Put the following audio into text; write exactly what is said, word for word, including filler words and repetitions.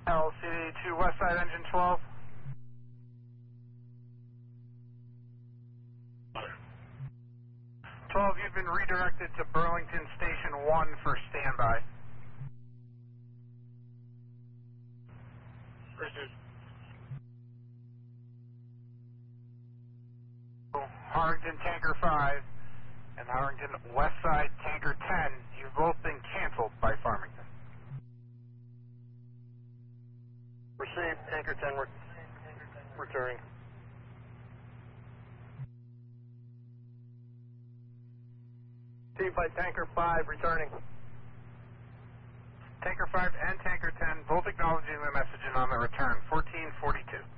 L C D to Westside Engine twelve. twelve, you've been redirected to Burlington Station one for standby. Richard. Harrington Tanker five and Harrington Westside Tanker ten, you've both been canceled by Farmington. Received, Tanker ten re returning. Received by Tanker five returning. Tanker five and Tanker ten both acknowledging the message and on the return, fourteen forty-two.